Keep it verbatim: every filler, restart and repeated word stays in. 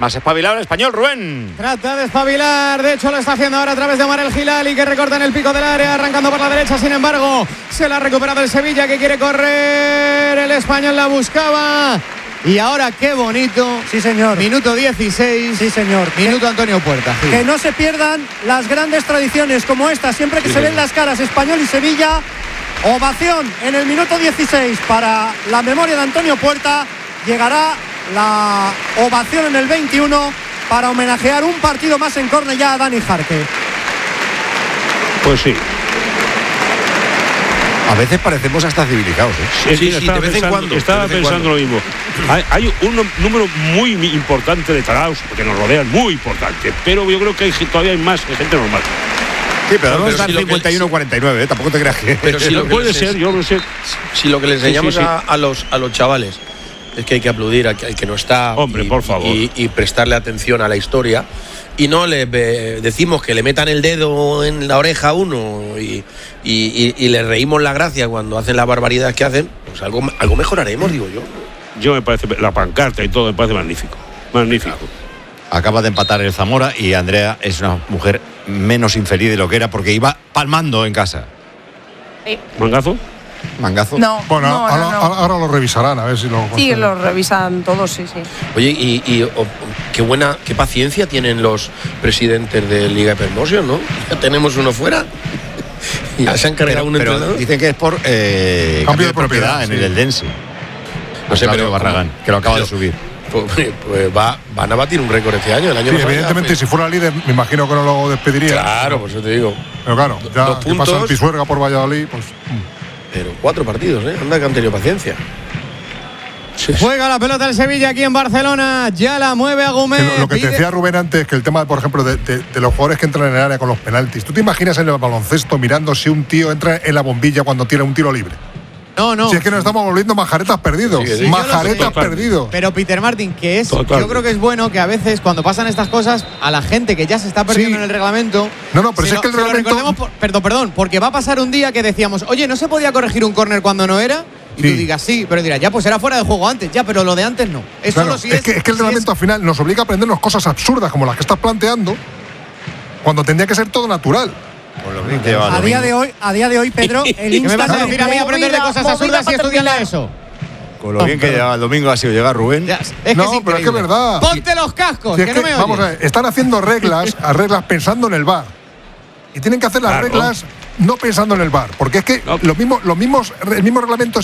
Más espabilado el Español, Rubén. Trata de espabilar, de hecho lo está haciendo ahora a través de Omar El Hilali, que recorta en el pico del área, arrancando por la derecha, sin embargo, se la ha recuperado el Sevilla, que quiere correr, el Español la buscaba. Y ahora qué bonito. Sí, señor. Minuto dieciséis. Sí, señor. Minuto Antonio Puerta. Sí. Que no se pierdan las grandes tradiciones como esta, siempre que sí, se ven las caras Español y Sevilla. Ovación en el minuto dieciséis para la memoria de Antonio Puerta. Llegará la ovación en el veintiuno para homenajear un partido más en Cornellá a Dani Jarque. Pues sí. A veces parecemos hasta civilizados, ¿eh? Sí, sí, sí, de vez en cuando. Estaba pensando lo mismo. Hay, hay un número muy importante de tarados que nos rodean, muy importante, pero yo creo que hay, todavía hay más gente normal. Sí, pero no está cincuenta y uno cuarenta y nueve, ¿eh? Tampoco te creas que... Pero si lo que puede ser, yo no sé. Si lo que le enseñamos sí, sí, sí. A, a, los, a los chavales es que hay que aplaudir al que, al que no está. Hombre, y, por favor. Y, y prestarle atención a la historia. Y no le eh, decimos que le metan el dedo en la oreja a uno y, y, y, y le reímos la gracia cuando hacen las barbaridades que hacen, pues algo, algo mejoraremos, digo yo. Yo me parece, la pancarta y todo me parece magnífico. Magnífico. Acaba de empatar el Zamora y Andrea es una mujer menos infeliz de lo que era porque iba palmando en casa. Sí. ¿Mangazo? ¿Mangazo? No, bueno, no, ahora, no, no. ahora lo revisarán a ver si lo... Sí, lo revisan todos, sí, sí. Oye, y, y oh, qué buena, qué paciencia tienen los presidentes de Liga Hypermotion, ¿no? Ya tenemos uno fuera. Ya se han cargado un Pero entrenador. dicen que es por eh, cambio de propiedad, propiedad en sí. el Eldense. No sé, pero Barragán, que lo acaba pero, de subir. Pues, pues va, van a batir un récord este año, el año sí, pasado. Evidentemente, ya, pues. si fuera líder, me imagino que no lo despediría. Claro, por eso te digo. Pero claro, ya dos que puntos, pasa el Pisuerga por Valladolid, pues. Pero cuatro partidos, ¿eh? Anda que han tenido paciencia. Sí. Juega la pelota el Sevilla aquí en Barcelona, ya la mueve a Gómez. Lo, lo que te decía Rubén antes, que el tema, por ejemplo, de, de, de los jugadores que entran en el área con los penaltis. ¿Tú te imaginas en el baloncesto mirando si un tío entra en la bombilla cuando tira un tiro libre? No, no. Si es que nos estamos volviendo majaretas perdidos. Sí, sí, majaretas perdidos. Pero Peter Martin, que es, Total. yo creo que es bueno que a veces cuando pasan estas cosas, a la gente que ya se está perdiendo sí. en el reglamento. No, no, pero si es no, que el reglamento. Recordemos por, perdón, perdón, porque va a pasar un día que decíamos, oye, ¿no se podía corregir un córner cuando no era? Y sí. tú digas sí, pero dirás, ya, pues era fuera de juego antes, ya, pero lo de antes no. Eso claro, no sí es, es que, es que el reglamento es... al final nos obliga a aprendernos cosas absurdas como las que estás planteando, cuando tendría que ser todo natural. A día de hoy, a día de hoy, Pedro, el Instagram. ¿Me vas a decir a mí aprender de cosas absurdas y estudiarle eso? Con lo bien que lleva el domingo ha sido llegar Rubén. Ya, es no, que es pero es que es verdad. Ponte los cascos, si que, es no que, me vamos oyes. a ver, están haciendo reglas, a reglas pensando en el V A R. Y tienen que hacer las claro. reglas no pensando en el V A R. Porque es que no. los mismos, los mismos, el mismo reglamento